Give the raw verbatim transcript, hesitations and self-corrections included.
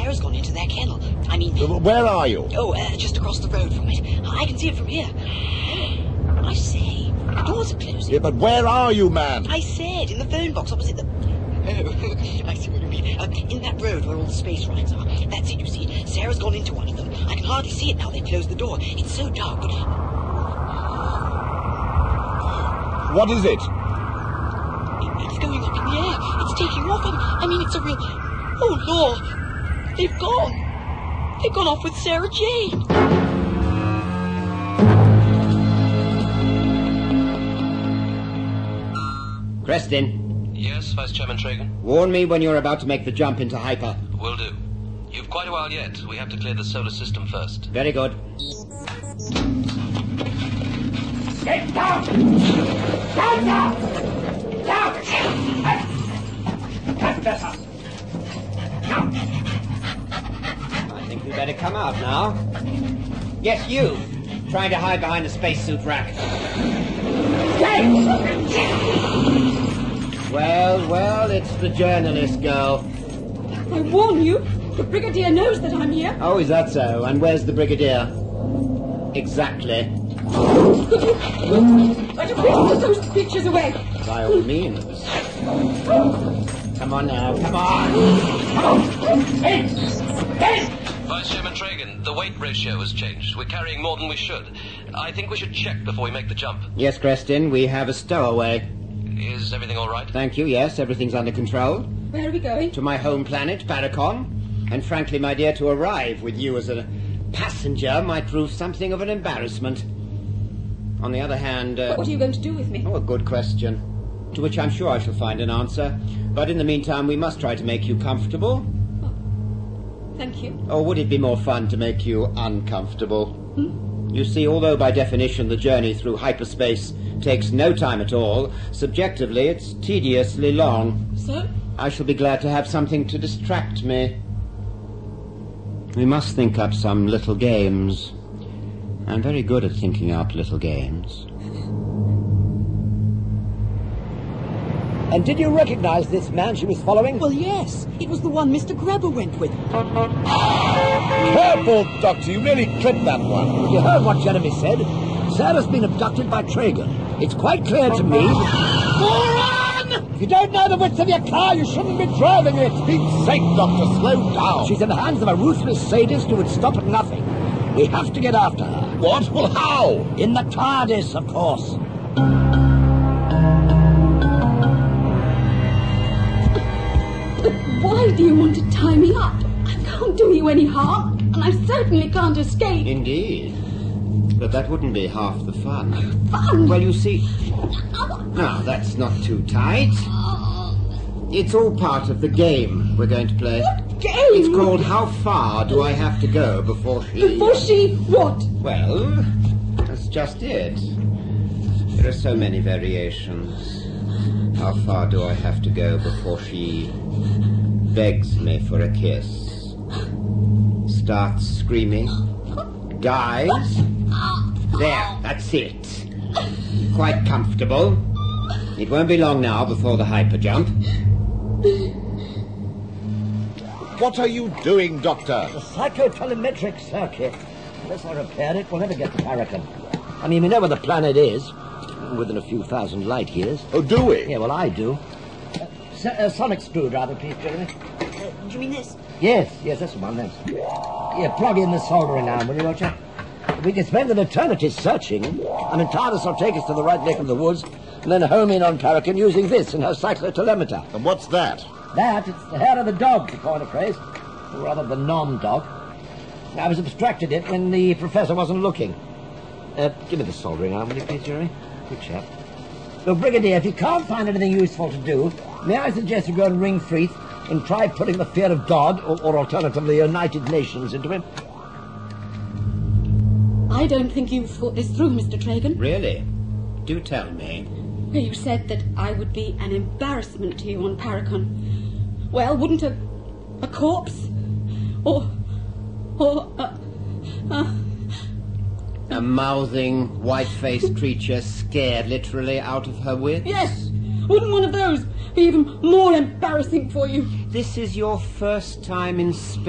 Sarah's gone into their kennel. I mean... Uh, where are you? Oh, uh, just across the road from it. I can see it from here. I say, the doors are closing. Yeah, but where are you, man? I said, in the phone box opposite the... Oh, I see what you mean. Uh, in that road where all the space rides are. That's it, you see. Sarah's gone into one of them. I can hardly see it now they've closed the door. It's so dark, but... What is it? It's going up in the air. It's taking off. I mean, it's a real... Oh, Lord. They've gone. They've gone off with Sarah Jane. Creston. Yes, Vice Chairman Tragan? Warn me when you're about to make the jump into hyper. Will do. You've quite a while yet. We have to clear the solar system first. Very good. Get down! Down now! Down! That's better. Now! I think we better come out now. Yes, you. Trying to hide behind the spacesuit rack. Well, well, it's the journalist girl. I warn you, the Brigadier knows that I'm here. Oh, is that so? And where's the Brigadier? Exactly. Try to put those pictures away. By all means. Come on now, come on. Come on. Hey! Hey! Vice Chairman Tragan, the weight ratio has changed. We're carrying more than we should. I think we should check before we make the jump. Yes, Creston, we have a stowaway. Is everything all right? Thank you, yes, everything's under control. Where are we going? To my home planet, Paracon. And frankly, my dear, to arrive with you as a passenger might prove something of an embarrassment. On the other hand... Uh, what are you going to do with me? Oh, a good question. To which I'm sure I shall find an answer. But in the meantime, we must try to make you comfortable. Oh, thank you. Or would it be more fun to make you uncomfortable? Hmm? You see, although by definition the journey through hyperspace takes no time at all, subjectively it's tediously long. So? I shall be glad to have something to distract me. We must think up some little games. I'm very good at thinking up little games. And did you recognize this man she was following? Well, yes. It was the one Mister Grabber went with. Careful, Doctor. You nearly clipped that one. You heard what Jeremy said. Sarah's been abducted by Tragan. It's quite clear to me... Moron! If you don't know the width of your car, you shouldn't be driving it. For Pete's sake, Doctor, slow down. She's in the hands of a ruthless sadist who would stop at nothing. We have to get after her. What? Well, how? In the TARDIS, of course. Why do you want to tie me up? I can't do you any harm, and I certainly can't escape. Indeed. But that wouldn't be half the fun. Fun? Well, you see... Now, that's not too tight. It's all part of the game we're going to play. What game? It's called How Far Do I Have to Go Before She... Before she what? Well, that's just it. There are so many variations. How far do I have to go before she begs me for a kiss? Starts screaming. Dies. There, that's it. Quite comfortable. It won't be long now before the hyper jump. What are you doing, Doctor? The psychotelemetric circuit. Unless I repair it, we'll never get to Paracon. I mean, we know where the planet is. Within a few thousand light years. Oh, do we? Yeah, well, I do. Uh, so, uh, sonic screwdriver, please, Jeremy. Uh, do you mean this? Yes, yes, that's the one, thanks. Yeah, plug in the soldering arm, will you, Roger? We can spend an eternity searching. I mean, TARDIS will take us to the right neck of the woods, and then home in on Paracon using this in her cyclotelemeter. And what's that? That, it's the hair of the dog, to coin a phrase. Or rather, the non-dog. I was abstracted it when the professor wasn't looking. Uh, give me the soldering arm, will you, please, Jeremy? Good chap. Look, Brigadier, if you can't find anything useful to do, may I suggest you go and ring Freeth and try putting the fear of God, or, or alternatively the United Nations, into him? I don't think you've thought this through, Mister Tragan. Really? Do tell me. You said that I would be an embarrassment to you on Paracon. Well, wouldn't a... a corpse? Or... or... a... a A mouthing, white-faced creature scared literally out of her wits? Yes! Wouldn't one of those be even more embarrassing for you? This is your first time in space.